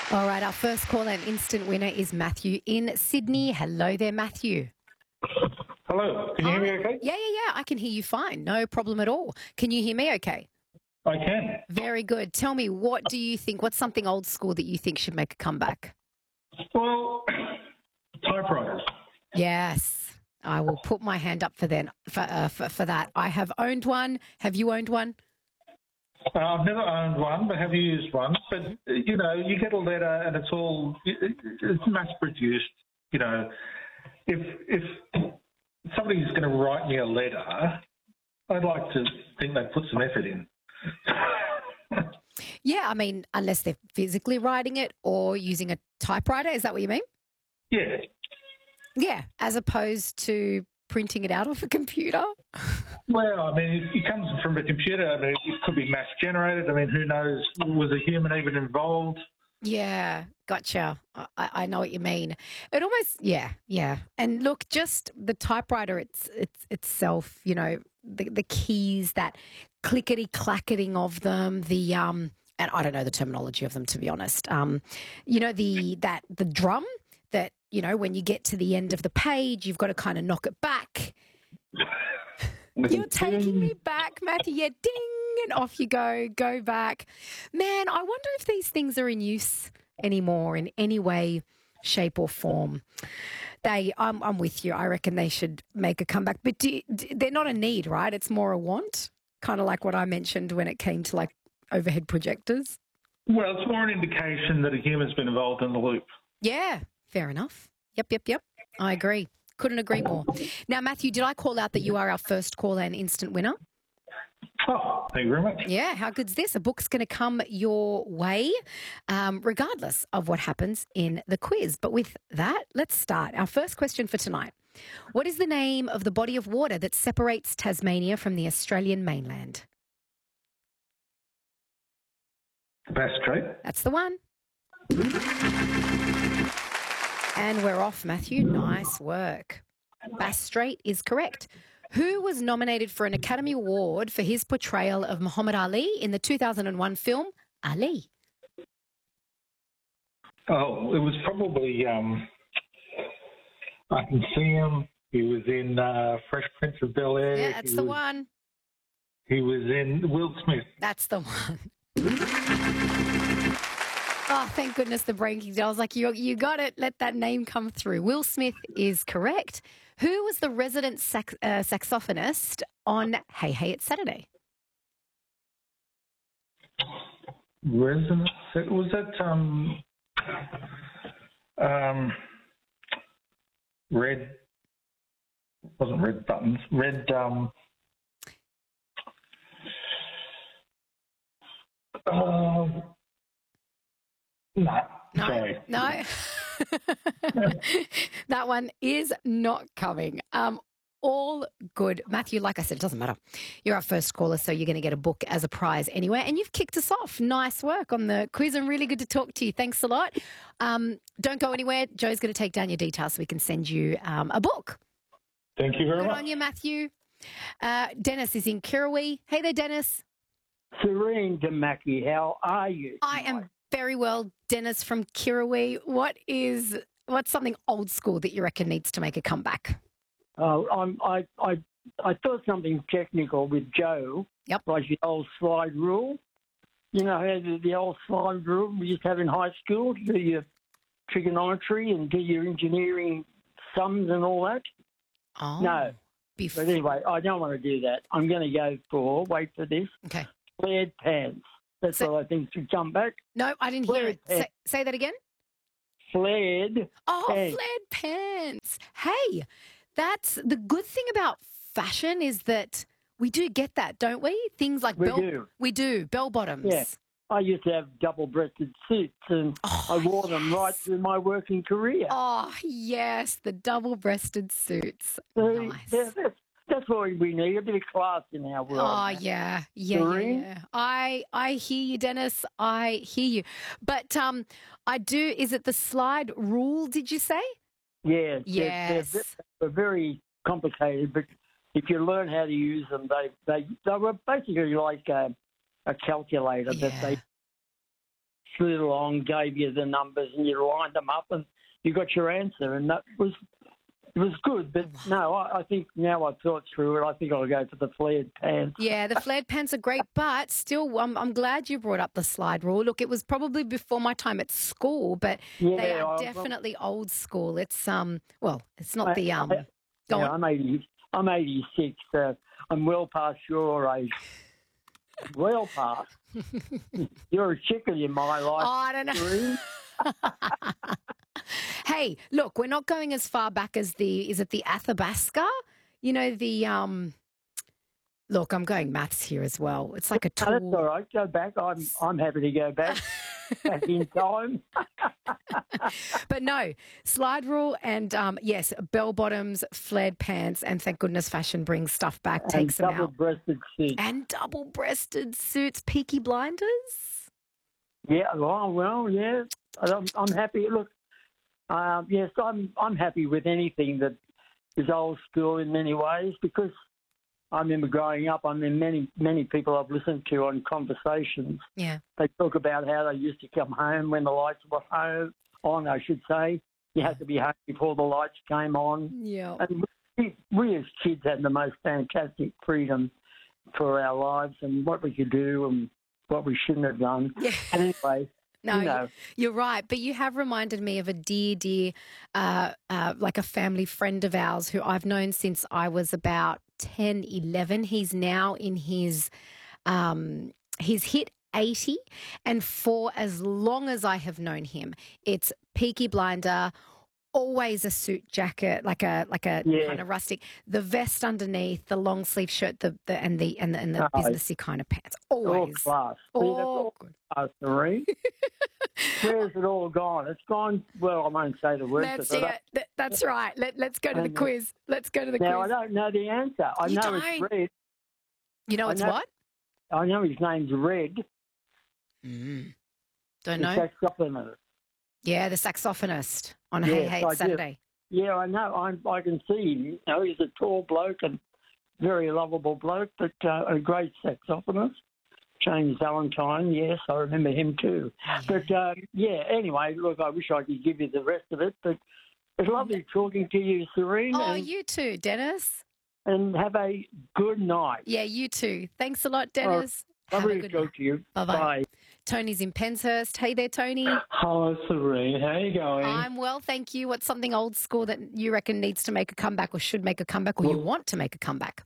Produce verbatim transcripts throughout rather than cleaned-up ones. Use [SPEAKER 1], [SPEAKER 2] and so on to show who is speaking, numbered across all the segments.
[SPEAKER 1] All right, our first call and instant winner is Matthew in Sydney. Hello there, Matthew.
[SPEAKER 2] Hello, can you hear me okay?
[SPEAKER 1] Yeah, yeah, yeah. I can hear you fine. No problem at all. Can you hear me okay?
[SPEAKER 2] I can.
[SPEAKER 1] Very good. Tell me, what do you think? What's something old school that you think should make a comeback?
[SPEAKER 2] Well, typewriters.
[SPEAKER 1] Yes, I will put my hand up for then for, uh, for for that. I have owned one. Have you owned one?
[SPEAKER 2] Uh, I've never owned one, but have used one. But, you know, you get a letter and it's all, it, it's mass-produced. You know, if, if somebody's going to write me a letter, I'd like to think they put some effort in.
[SPEAKER 1] Yeah, I mean, unless they're physically writing it or using a typewriter. Is that what you mean?
[SPEAKER 2] Yeah.
[SPEAKER 1] Yeah, as opposed to printing it out of a computer.
[SPEAKER 2] Well, I mean, it comes from a computer. I mean, it could be mass-generated. I mean, who knows? Was a human even involved?
[SPEAKER 1] Yeah, gotcha. I, I know what you mean. It almost, yeah, yeah. And look, just the typewriter it's, it's itself, you know, the, the keys, that clickety-clacketing of them, the, um, and I don't know the terminology of them, to be honest. Um, you know, the, that, the drum that, you know, when you get to the end of the page, you've got to kind of knock it back. You're taking me back, Matthew. Yeah, ding, and off you go. Go back. Man, I wonder if these things are in use anymore in any way, shape or form. They, I'm, I'm with you. I reckon they should make a comeback. But do, they're not a need, right? It's more a want, kind of like what I mentioned when it came to like overhead projectors.
[SPEAKER 2] Well, it's more an indication that a human's been involved in the loop.
[SPEAKER 1] Yeah, fair enough. Yep, yep, yep. I agree. Couldn't agree more. Now, Matthew, did I call out that you are our first call and instant winner?
[SPEAKER 2] Oh, thank you very much.
[SPEAKER 1] Yeah, how good's this? A book's going to come your way, um, regardless of what happens in the quiz. But with that, let's start. Our first question for tonight. What is the name of the body of water that separates Tasmania from the Australian mainland?
[SPEAKER 2] Bass Strait.
[SPEAKER 1] That's the one. And we're off, Matthew. Nice work. Bass Strait is correct. Who was nominated for an Academy Award for his portrayal of Muhammad Ali in the two thousand one film Ali?
[SPEAKER 2] Oh, it was probably, um, I can see him. He was in uh, Fresh Prince of Bel-Air.
[SPEAKER 1] Yeah, that's
[SPEAKER 2] he
[SPEAKER 1] the
[SPEAKER 2] was,
[SPEAKER 1] one.
[SPEAKER 2] He was in Will Smith.
[SPEAKER 1] That's the one. Oh, thank goodness the breaking. I was like, you, you got it. Let that name come through. Will Smith is correct. Who was the resident sax, uh, saxophonist on Hey Hey It's Saturday?
[SPEAKER 2] Resident? Was that um, um, Red? Wasn't Red Buttons. Red. Um, uh, no,
[SPEAKER 1] No,
[SPEAKER 2] sorry.
[SPEAKER 1] no. That one is not coming. Um, all good. Matthew, like I said, it doesn't matter. You're our first caller, so you're going to get a book as a prize anyway. And you've kicked us off. Nice work on the quiz and really good to talk to you. Thanks a lot. Um, don't go anywhere. Joe's going to take down your details so we can send you um, a book.
[SPEAKER 2] Thank you very
[SPEAKER 1] Good
[SPEAKER 2] much.
[SPEAKER 1] on you, Matthew. Uh, Dennis is in Kirrawee. Hey there, Dennis.
[SPEAKER 3] Serene Demaki, how are you?
[SPEAKER 1] I am very well, Dennis from Kirrawee. What is what's something old school that you reckon needs to make a comeback?
[SPEAKER 3] Uh, I'm, I, I, I thought something technical with Joe.
[SPEAKER 1] Yep.
[SPEAKER 3] Like the old slide rule. You know how the, the old slide rule we used to have in high school to do your trigonometry and do your engineering sums and all that?
[SPEAKER 1] Oh,
[SPEAKER 3] No.
[SPEAKER 1] Bef-
[SPEAKER 3] But anyway, I don't want to do that. I'm going to go for, wait for this,
[SPEAKER 1] okay.
[SPEAKER 3] flared pants. That's
[SPEAKER 1] So-
[SPEAKER 3] what I think should come back.
[SPEAKER 1] No, I didn't hear it.
[SPEAKER 3] Flared
[SPEAKER 1] Say, say that again.
[SPEAKER 3] Flared
[SPEAKER 1] Oh,
[SPEAKER 3] pants.
[SPEAKER 1] flared pants. Hey, that's the good thing about fashion is that we do get that, don't we? Things like
[SPEAKER 3] We
[SPEAKER 1] bell,
[SPEAKER 3] do.
[SPEAKER 1] we do bell bottoms.
[SPEAKER 3] Yeah. I used to have double-breasted suits, and
[SPEAKER 1] Oh,
[SPEAKER 3] I wore them right
[SPEAKER 1] yes.
[SPEAKER 3] through my working career.
[SPEAKER 1] Oh yes, the double-breasted suits.
[SPEAKER 3] So,
[SPEAKER 1] Nice.
[SPEAKER 3] yeah, that's, that's what we need, a bit of class in our world.
[SPEAKER 1] Oh
[SPEAKER 3] man.
[SPEAKER 1] yeah, yeah, yeah,
[SPEAKER 3] Doreen?
[SPEAKER 1] yeah. I I hear you, Dennis. I hear you. But um, I do. Is it the slide rule? Did you say?
[SPEAKER 3] Yeah, they're-
[SPEAKER 1] Yes.
[SPEAKER 3] They're, they're very complicated, but if you learn how to use them, they they, they were basically like a, a calculator that
[SPEAKER 1] Yeah.
[SPEAKER 3] they slid along, gave you the numbers, and you lined them up, and you got your answer, and that was it was good. But no, I, I think now I've thought through it, I think I'll go for the flared pants.
[SPEAKER 1] Yeah, the flared pants are great, but still, I'm, I'm glad you brought up the slide rule. Look, it was probably before my time at school, but
[SPEAKER 3] Yeah,
[SPEAKER 1] they are
[SPEAKER 3] I-
[SPEAKER 1] definitely old school. It's um, well, it's not the um.
[SPEAKER 3] I-
[SPEAKER 1] Go
[SPEAKER 3] yeah,
[SPEAKER 1] on.
[SPEAKER 3] I'm eighty. I'm eighty-six. So I'm well past your age. Well past. You're a chicken in my life.
[SPEAKER 1] Oh, I don't know.
[SPEAKER 3] Doreen.
[SPEAKER 1] Hey, look, we're not going as far back as the, is it the Athabasca? You know, the, um, look, I'm going maths here as well. It's like a
[SPEAKER 3] No, that's all
[SPEAKER 1] tool.
[SPEAKER 3] right. Go back. I'm I'm happy to go back. Back in time.
[SPEAKER 1] But no, slide rule and, um, yes, bell bottoms, flared pants, and thank goodness fashion brings stuff back, takes
[SPEAKER 3] and
[SPEAKER 1] them out.
[SPEAKER 3] double-breasted suits.
[SPEAKER 1] And double-breasted suits, Peaky Blinders.
[SPEAKER 3] Yeah. Well, well, yeah. I'm, I'm happy. Look, um, yes, I'm I'm happy with anything that is old school in many ways because I remember growing up. I mean, many many people I've listened to on conversations.
[SPEAKER 1] Yeah.
[SPEAKER 3] They talk about how they used to come home when the lights were home on. I should say you had to be home before the lights came on.
[SPEAKER 1] Yeah.
[SPEAKER 3] And we, we as kids had the most fantastic freedom for our lives and what we could do and what we shouldn't have done.
[SPEAKER 1] Yeah.
[SPEAKER 3] And anyway,
[SPEAKER 1] No,
[SPEAKER 3] you know.
[SPEAKER 1] you're right. But you have reminded me of a dear, dear, uh, uh, like a family friend of ours who I've known since I was about ten, eleven. He's now in his, um, he's hit eighty. And for as long as I have known him, it's Peaky Blinder, always a suit jacket, like a like a
[SPEAKER 3] Yeah.
[SPEAKER 1] kind of rustic, the vest underneath, the long sleeve shirt, the, the and the and the, and the
[SPEAKER 3] Oh,
[SPEAKER 1] businessy kind of pants.
[SPEAKER 3] All
[SPEAKER 1] Always.
[SPEAKER 3] class. See, that's all
[SPEAKER 1] Oh, good.
[SPEAKER 3] class, Marie. Where's it all gone? It's gone, well, I won't say the word.
[SPEAKER 1] Let's
[SPEAKER 3] but
[SPEAKER 1] see
[SPEAKER 3] I-
[SPEAKER 1] it. Th- That's right. Let, let's go to the
[SPEAKER 3] And, uh,
[SPEAKER 1] quiz. Let's go to the
[SPEAKER 3] Now, I
[SPEAKER 1] quiz.
[SPEAKER 3] don't know the answer. I
[SPEAKER 1] You
[SPEAKER 3] know
[SPEAKER 1] don't?
[SPEAKER 3] it's Red.
[SPEAKER 1] You know
[SPEAKER 3] I
[SPEAKER 1] it's
[SPEAKER 3] know-
[SPEAKER 1] what?
[SPEAKER 3] I know his name's Red.
[SPEAKER 1] Mm. Don't
[SPEAKER 3] The
[SPEAKER 1] know.
[SPEAKER 3] saxophonist.
[SPEAKER 1] Yeah, the saxophonist on Hey
[SPEAKER 3] Yes,
[SPEAKER 1] Hey
[SPEAKER 3] I
[SPEAKER 1] It's
[SPEAKER 3] do.
[SPEAKER 1] Saturday.
[SPEAKER 3] Yeah, I know. I'm, I can see him. You know, he's a tall bloke and very lovable bloke, but uh, a great saxophonist. James Valentine, yes, I remember him too. But uh, yeah, anyway, look, I wish I could give you the rest of it, but it's lovely talking to you, Serene,
[SPEAKER 1] Oh,
[SPEAKER 3] and,
[SPEAKER 1] you too, Dennis.
[SPEAKER 3] and have a good night.
[SPEAKER 1] Yeah, you too. Thanks a lot, Dennis. Have a
[SPEAKER 3] Lovely to
[SPEAKER 1] good
[SPEAKER 3] talk
[SPEAKER 1] night.
[SPEAKER 3] to you.
[SPEAKER 1] Bye-bye.
[SPEAKER 3] Bye.
[SPEAKER 1] Tony's in Penshurst. Hey there, Tony.
[SPEAKER 4] Hello, Serene. How are you going?
[SPEAKER 1] I'm well, thank you. What's something old school that you reckon needs to make a comeback or should make a comeback or you
[SPEAKER 4] Well-
[SPEAKER 1] want to make a comeback?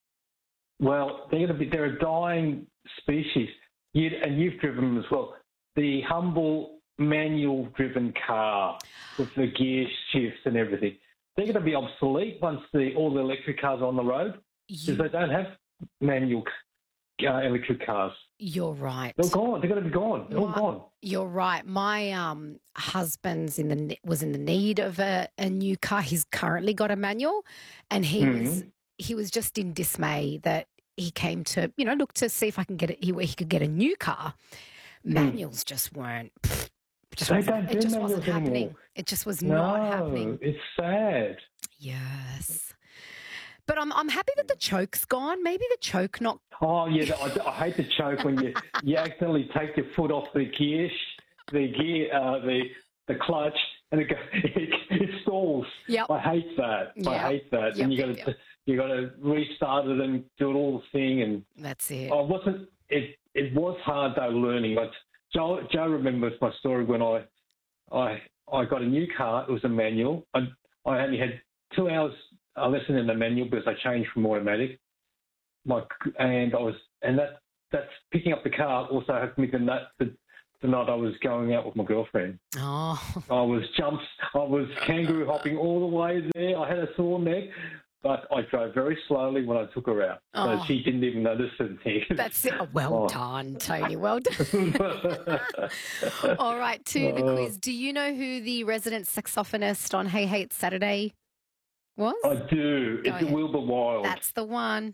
[SPEAKER 4] Well, they're going to be. They're a dying species, you, and you've driven them as well. The humble manual-driven car with the gear shifts and everything. They're going to be obsolete once the all the electric cars are on the road because
[SPEAKER 1] You,
[SPEAKER 4] they don't have manual uh, electric cars.
[SPEAKER 1] you're right.
[SPEAKER 4] They're gone. They're going to be gone. They're all
[SPEAKER 1] My-
[SPEAKER 4] gone.
[SPEAKER 1] You're right. My um, husband's in the ne- was in the need of a, a new car. He's currently got a manual, and he
[SPEAKER 4] Mhm.
[SPEAKER 1] was he was just in dismay that he came to you know look to see if I can get it. He, he could get a new car. Manuals just weren't. pfft, Just
[SPEAKER 4] They
[SPEAKER 1] wasn't-
[SPEAKER 4] don't
[SPEAKER 1] it
[SPEAKER 4] do
[SPEAKER 1] just wasn't
[SPEAKER 4] manuals
[SPEAKER 1] happening.
[SPEAKER 4] anymore.
[SPEAKER 1] It just was
[SPEAKER 4] No,
[SPEAKER 1] not happening.
[SPEAKER 4] it's sad.
[SPEAKER 1] Yes, but I'm I'm happy that the choke's gone. Maybe the choke not.
[SPEAKER 4] Oh yeah, I, I hate the choke when you, you accidentally take your foot off the gear, sh- the gear, uh, the the clutch, and it, go, it, it stalls.
[SPEAKER 1] Yep.
[SPEAKER 4] I hate that.
[SPEAKER 1] Yep.
[SPEAKER 4] I hate that.
[SPEAKER 1] Yep,
[SPEAKER 4] and you got
[SPEAKER 1] yep,
[SPEAKER 4] to
[SPEAKER 1] yep.
[SPEAKER 4] you got to restart it and do it all the thing. And
[SPEAKER 1] That's it.
[SPEAKER 4] I wasn't. It it was hard though learning. Like Joe, Joe remembers my story when I I I got a new car. It was a manual. I I only had two hours a lesson in the manual because I changed from automatic. My and I was and that that's picking up the car also had to me the night the, the night I was going out with my girlfriend.
[SPEAKER 1] Oh,
[SPEAKER 4] I was jumps. I was kangaroo hopping all the way there. I had a sore neck. But I drove very slowly when I took her out, so
[SPEAKER 1] Oh.
[SPEAKER 4] she didn't even notice anything.
[SPEAKER 1] that's it. Oh, well
[SPEAKER 4] Oh.
[SPEAKER 1] done, Tony. Well done. All right, to the
[SPEAKER 4] Oh.
[SPEAKER 1] quiz. Do you know who the resident saxophonist on Hey Hey It's Saturday was?
[SPEAKER 4] I do.
[SPEAKER 1] Go
[SPEAKER 4] It's
[SPEAKER 1] ahead.
[SPEAKER 4] Wilbur Wild.
[SPEAKER 1] That's the one.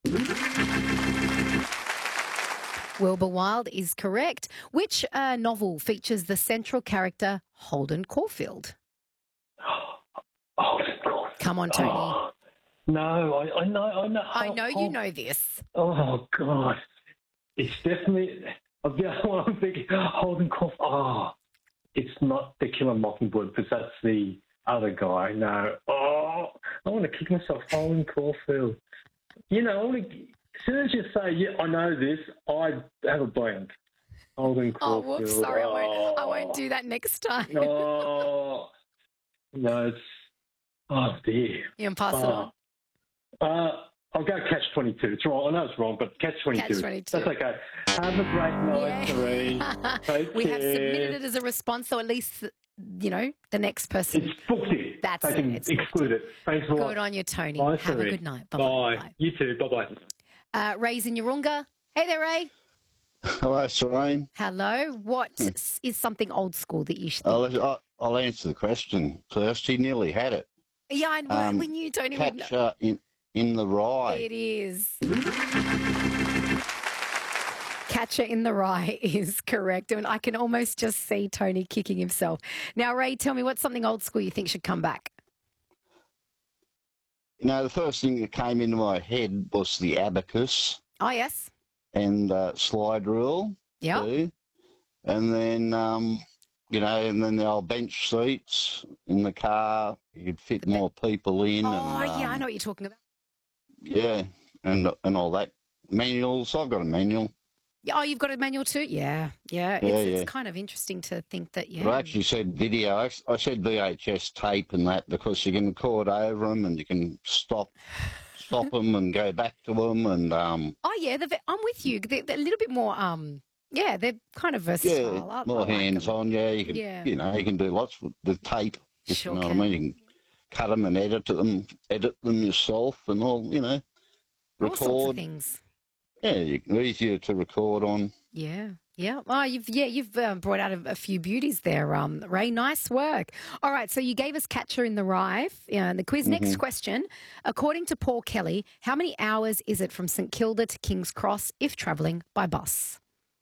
[SPEAKER 1] Wilbur Wilde is correct. Which uh, novel features the central character Holden Caulfield?
[SPEAKER 4] Oh, God.
[SPEAKER 1] Come on, Tony.
[SPEAKER 4] Oh, no, I, I know. I know.
[SPEAKER 1] I know you know this.
[SPEAKER 4] Oh God, it's definitely I'm, I'm thinking, Holden Caulfield. Oh, it's not The Killer Mockingbird because that's the other guy. No. Oh, I want to kick myself. Holden Caulfield. You know, I want to, as soon as you say, yeah, I know this, I have a blank. Holden
[SPEAKER 1] Oh,
[SPEAKER 4] Caulfield.
[SPEAKER 1] whoops, sorry, I won't, I
[SPEAKER 4] Oh.
[SPEAKER 1] won't do that next time.
[SPEAKER 4] Oh, no, it's, oh dear.
[SPEAKER 1] You can pass it on.
[SPEAKER 4] Oh. Uh, I'll go catch twenty-two. It's wrong. I know it's wrong, but catch twenty-two.
[SPEAKER 1] Catch twenty-two.
[SPEAKER 4] That's okay. Have a great night, Serene.
[SPEAKER 1] Yeah.
[SPEAKER 4] Take
[SPEAKER 1] We have
[SPEAKER 4] care.
[SPEAKER 1] submitted it as a response, so at least, you know, the next person.
[SPEAKER 4] It's booked in.
[SPEAKER 1] That's
[SPEAKER 4] they
[SPEAKER 1] it,
[SPEAKER 4] can
[SPEAKER 1] it's booked
[SPEAKER 4] exclude it. Thanks a lot.
[SPEAKER 1] Good on you, Tony.
[SPEAKER 4] Bye,
[SPEAKER 1] Have a
[SPEAKER 4] Serene.
[SPEAKER 1] good night.
[SPEAKER 4] Bye.
[SPEAKER 1] Bye-bye. Bye.
[SPEAKER 4] You too. Bye-bye.
[SPEAKER 1] Uh, Ray's in Urunga. Hey there, Ray.
[SPEAKER 5] Hello, Serene.
[SPEAKER 1] Hello. What is something old school that you should think?
[SPEAKER 5] I'll, I'll- I'll answer the question first. He nearly had it.
[SPEAKER 1] Yeah, I,
[SPEAKER 5] um,
[SPEAKER 1] we knew Tony would know.
[SPEAKER 5] Catcher in, in the Rye.
[SPEAKER 1] It is. Catcher in the Rye is correct. And I can almost just see Tony kicking himself. Now, Ray, tell me what's something old school you think should come back?
[SPEAKER 5] You know, the first thing that came into my head was the abacus
[SPEAKER 1] Oh, yes.
[SPEAKER 5] and uh, slide rule.
[SPEAKER 1] Yeah.
[SPEAKER 5] too. And then, um, you know, and then the old bench seats in the car. You could fit more people in.
[SPEAKER 1] Oh,
[SPEAKER 5] and,
[SPEAKER 1] yeah, I
[SPEAKER 5] um,
[SPEAKER 1] know what you're talking about.
[SPEAKER 5] Yeah, and and all that. Manuals. I've got a manual.
[SPEAKER 1] Yeah, oh, you've got a manual too? Yeah, yeah.
[SPEAKER 5] Yeah,
[SPEAKER 1] it's,
[SPEAKER 5] yeah.
[SPEAKER 1] it's kind of interesting to think that, yeah.
[SPEAKER 5] But I actually said video. I, I said V H S tape and that because you can record over them and you can stop stop them and go back to them and um
[SPEAKER 1] Oh, yeah, the, I'm with you. They're, they're a little bit more, um, yeah, they're kind of versatile.
[SPEAKER 5] yeah,
[SPEAKER 1] I- I
[SPEAKER 5] more
[SPEAKER 1] like 'em.
[SPEAKER 5] hands on. Yeah, you can
[SPEAKER 1] Yeah.
[SPEAKER 5] you know you can do lots with, with tape. If
[SPEAKER 1] Sure
[SPEAKER 5] you know
[SPEAKER 1] can.
[SPEAKER 5] what I mean. You can cut them and edit them, edit them yourself and all. You know,
[SPEAKER 1] All sorts of
[SPEAKER 5] record.
[SPEAKER 1] things.
[SPEAKER 5] Yeah, you, easier to record on.
[SPEAKER 1] Yeah, yeah. Oh, you've yeah, you've um, brought out a, a few beauties there, um, Ray. Nice work. All right, so you gave us Catcher in the Rye uh, in the quiz. Next
[SPEAKER 5] Mhm.
[SPEAKER 1] question: according to Paul Kelly, how many hours is it from St Kilda to King's Cross if travelling by bus?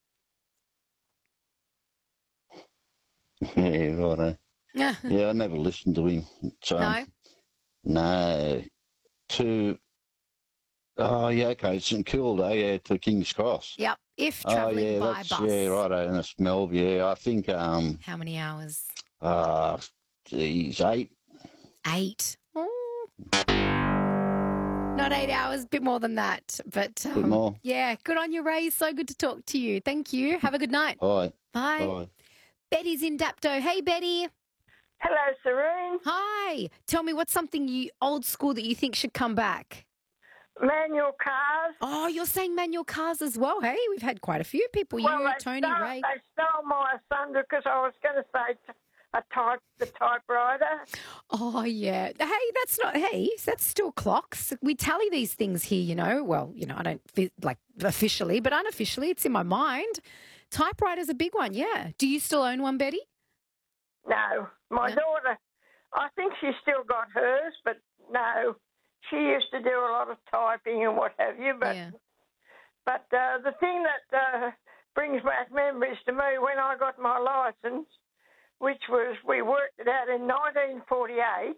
[SPEAKER 5] Yeah, right.
[SPEAKER 1] Yeah.
[SPEAKER 5] Yeah, I never listened to him. So,
[SPEAKER 1] No.
[SPEAKER 5] No. To, oh, yeah, okay, St Kilda, yeah, to King's Cross.
[SPEAKER 1] Yep. If
[SPEAKER 5] Oh,
[SPEAKER 1] travelling
[SPEAKER 5] yeah,
[SPEAKER 1] by
[SPEAKER 5] that's,
[SPEAKER 1] bus.
[SPEAKER 5] yeah, right, and it's Melv, yeah. I think, um,
[SPEAKER 1] How many hours?
[SPEAKER 5] uh, geez, eight.
[SPEAKER 1] Eight. Oh. Not eight hours, bit more than that. But um,
[SPEAKER 5] Bit more.
[SPEAKER 1] yeah, good on you, Ray. So good to talk to you. Thank you. Have a good night.
[SPEAKER 5] All right,
[SPEAKER 1] Bye.
[SPEAKER 5] bye.
[SPEAKER 1] Betty's in Dapto. Hey, Betty.
[SPEAKER 6] Hello, Serene.
[SPEAKER 1] Hi. Tell me what's something you old school that you think should come back?
[SPEAKER 6] Manual cars.
[SPEAKER 1] Oh, you're saying manual cars as well. Hey, we've had quite a few people.
[SPEAKER 6] well,
[SPEAKER 1] you,
[SPEAKER 6] they
[SPEAKER 1] Tony,
[SPEAKER 6] stole,
[SPEAKER 1] Ray.
[SPEAKER 6] They stole my thunder because I was going to say t- a type, the typewriter.
[SPEAKER 1] Oh, yeah. Hey, that's not, hey, that's still clocks. We tally these things here, you know. Well, you know, I don't fi- like officially, but unofficially, it's in my mind. Typewriter's a big one, yeah. Do you still own one, Betty?
[SPEAKER 6] No, my
[SPEAKER 1] No?
[SPEAKER 6] daughter, I think she's still got hers, but no. She used to do a lot of typing and what have you, but
[SPEAKER 1] Yeah.
[SPEAKER 6] but uh, the thing that uh, brings back memories to me when I got my licence, which was, we worked it out in nineteen forty-eight.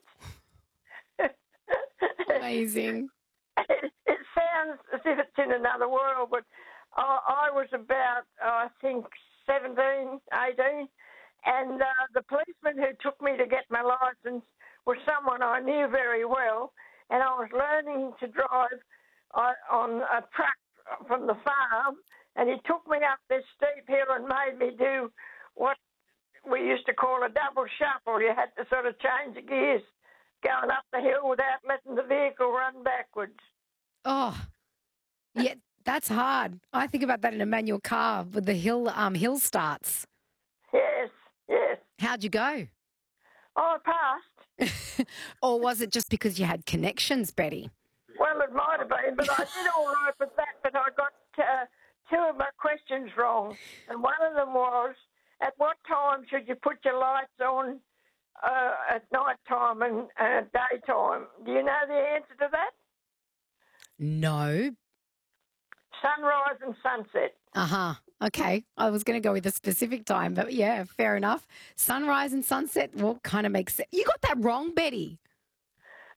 [SPEAKER 1] Amazing.
[SPEAKER 6] It, it sounds as if it's in another world, but I, I was about, I think, seventeen, eighteen, and uh, the policeman who took me to get my licence was someone I knew very well, and I was learning to drive uh, on a truck from the farm, and he took me up this steep hill and made me do what we used to call a double shuffle. You had to sort of change the gears going up the hill without letting the vehicle run backwards.
[SPEAKER 1] Oh, yeah, that's hard. I think about that in a manual car with the hill um, hill starts.
[SPEAKER 6] Yes, yes.
[SPEAKER 1] How'd you go?
[SPEAKER 6] I passed.
[SPEAKER 1] Or was it just because you had connections, Betty?
[SPEAKER 6] Well, it might have been, but I did all right with that, but I got uh, two of my questions wrong. And one of them was, at what time should you put your lights on uh, at night time and uh, daytime? Do you know the answer to that?
[SPEAKER 1] No.
[SPEAKER 6] Sunrise and sunset.
[SPEAKER 1] Uh-huh. Okay. I was going to go with a specific time, but yeah, fair enough. Sunrise and sunset, well, kind of makes sense. You got that wrong, Betty.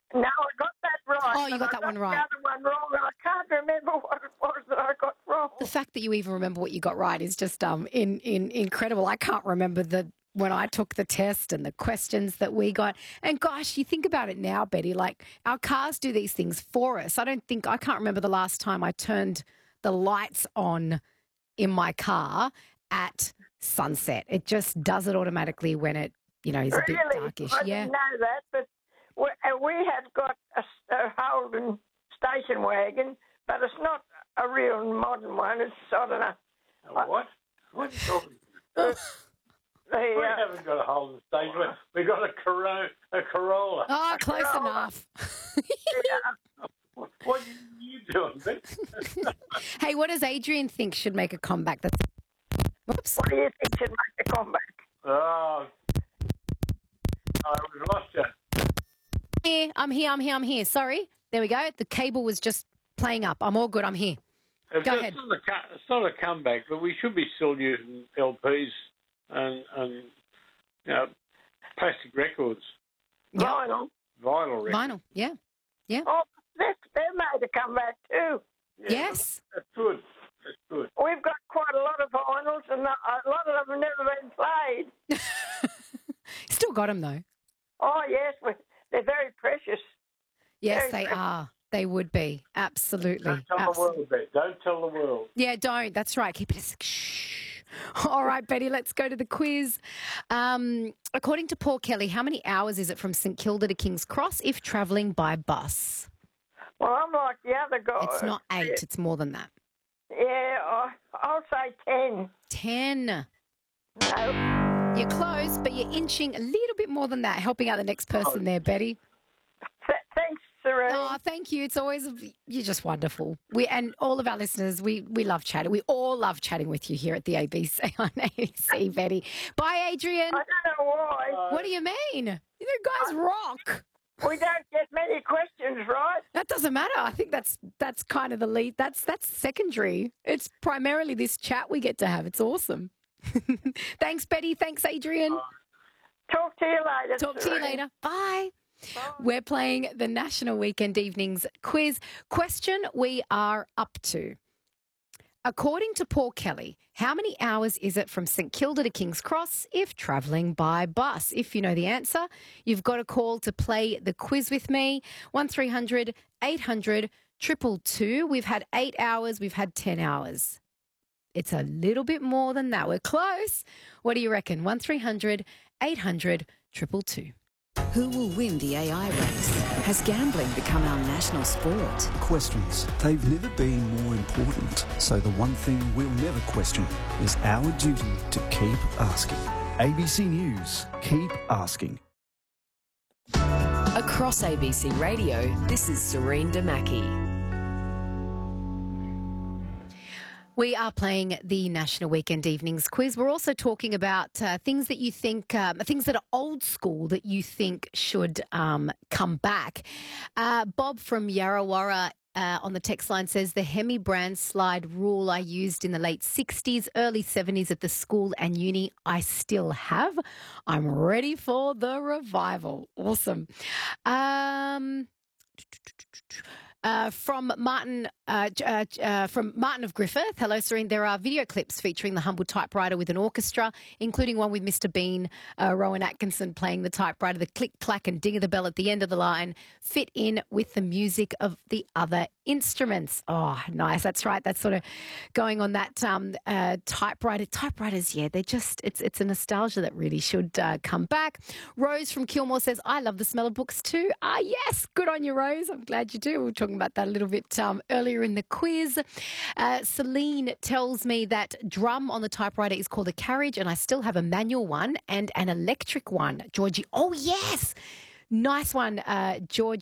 [SPEAKER 6] No, I got that right.
[SPEAKER 1] Oh, you
[SPEAKER 6] but
[SPEAKER 1] got
[SPEAKER 6] I
[SPEAKER 1] that one
[SPEAKER 6] got
[SPEAKER 1] right.
[SPEAKER 6] The other one wrong. I can't remember what it was that I got wrong.
[SPEAKER 1] The fact that you even remember what you got right is just um in, in incredible. I can't remember the when I took the test and the questions that we got. And gosh, you think about it now, Betty, like our cars do these things for us. I don't think, I can't remember the last time I turned the lights on in my car at sunset. It just does it automatically when it, you know, is a bit
[SPEAKER 6] Really?
[SPEAKER 1] darkish.
[SPEAKER 6] I
[SPEAKER 1] Yeah.
[SPEAKER 6] didn't know that, but we, uh, we have got a, a Holden station wagon, but it's not a real modern one. It's, I don't know.
[SPEAKER 7] A what? What are you talking
[SPEAKER 6] The,
[SPEAKER 7] We
[SPEAKER 6] uh,
[SPEAKER 7] haven't got a Holden station. We've got a Corolla. A Corolla.
[SPEAKER 1] Oh, close
[SPEAKER 6] Corolla.
[SPEAKER 1] enough.
[SPEAKER 6] yeah.
[SPEAKER 7] What are you doing, Vic?
[SPEAKER 1] Hey, what does Adrian think should make a comeback? That's... Whoops.
[SPEAKER 6] What do you think should make a comeback?
[SPEAKER 7] Oh, oh, we've lost you.
[SPEAKER 1] Here, I'm here, I'm here, I'm here. Sorry. There we go. The cable was just playing up. I'm all good. I'm here.
[SPEAKER 7] It's,
[SPEAKER 1] Go
[SPEAKER 7] it's
[SPEAKER 1] ahead.
[SPEAKER 7] Not a, co- it's not a comeback, but we should be still using L Ps and, and you know, plastic records,
[SPEAKER 1] Yep.
[SPEAKER 6] Vinyl.
[SPEAKER 7] vinyl records.
[SPEAKER 1] Vinyl. Yeah.
[SPEAKER 6] Oh, they've, they've made a comeback too.
[SPEAKER 7] Yeah,
[SPEAKER 1] Yes.
[SPEAKER 7] That's good. That's good.
[SPEAKER 6] We've got quite a lot of vinyls, and a lot of them have never been played.
[SPEAKER 1] Still got them, though.
[SPEAKER 6] Oh, yes, we, they're very precious.
[SPEAKER 1] Yes,
[SPEAKER 6] Very
[SPEAKER 1] they
[SPEAKER 6] precious.
[SPEAKER 1] are. They would be. Absolutely.
[SPEAKER 7] Don't tell
[SPEAKER 1] Abs-
[SPEAKER 7] the world, Bet. Don't tell the world.
[SPEAKER 1] Yeah, don't. That's right. Keep it a shh. All right, Betty, let's go to the quiz. Um, according to Paul Kelly, how many hours is it from St Kilda to King's Cross if travelling by bus?
[SPEAKER 6] Well, I'm like the other guy.
[SPEAKER 1] It's not eight. It's more than that.
[SPEAKER 6] Yeah, I, I'll say ten.
[SPEAKER 1] Ten.
[SPEAKER 6] No.
[SPEAKER 1] You're close, but you're inching a little bit more than that, helping out the next person there, Betty.
[SPEAKER 6] Th- thanks, Serene.
[SPEAKER 1] Oh, thank you. It's always you're just wonderful. We and all of our listeners, we we love chatting. We all love chatting with you here at the A B C on A B C, Betty. Bye, Adrian.
[SPEAKER 6] I don't know why.
[SPEAKER 1] What do you mean? You guys rock.
[SPEAKER 6] We don't get many questions right.
[SPEAKER 1] That doesn't matter. I think that's that's kind of the lead. That's that's secondary. It's primarily this chat we get to have. It's awesome. Thanks, Betty. Thanks, Adrian.
[SPEAKER 6] Talk to you later.
[SPEAKER 1] Talk to you
[SPEAKER 6] Serene.
[SPEAKER 1] later. Bye. We're playing the National Weekend Evenings quiz. Question we are up to. According to Paul Kelly, how many hours is it from St Kilda to King's Cross if travelling by bus? If you know the answer, you've got a call to play the quiz with me. one three hundred eight hundred two two two. We've had eight hours. We've had ten hours. It's a little bit more than that. We're close. What do you reckon? one three hundred eight hundred two two two.
[SPEAKER 8] Who will win the A I race? Has gambling become our national sport?
[SPEAKER 9] Questions. They've never been more important. So the one thing we'll never question is our duty to keep asking. A B C News. Keep asking.
[SPEAKER 8] Across A B C Radio, this is Serene Damaki.
[SPEAKER 1] We are playing the National Weekend Evenings quiz. We're also talking about uh, things that you think, um, things that are old school that you think should um, come back. Uh, Bob from Yarrawarra uh, on the text line says the Hemi brand slide rule I used in the late sixties, early seventies at the school and uni, I still have. I'm ready for the revival. Awesome. Um... Uh, from Martin, uh, uh, uh, from Martin of Griffith. Hello, Serene. There are video clips featuring the humble typewriter with an orchestra, including one with Mister Bean, uh, Rowan Atkinson playing the typewriter. The click, clack, and ding of the bell at the end of the line fit in with the music of the other instruments. Oh, nice. That's right. That's sort of going on that um, uh, typewriter. Typewriters, yeah, they're just, it's it's a nostalgia that really should uh, come back. Rose from Kilmore says, I love the smell of books too. Ah, yes. Good on you, Rose. I'm glad you do. We were talking about that a little bit um, earlier in the quiz. Uh, Celine tells me that drum on the typewriter is called a carriage, and I still have a manual one and an electric one. Georgie, oh, yes. Nice one, uh, Georgie.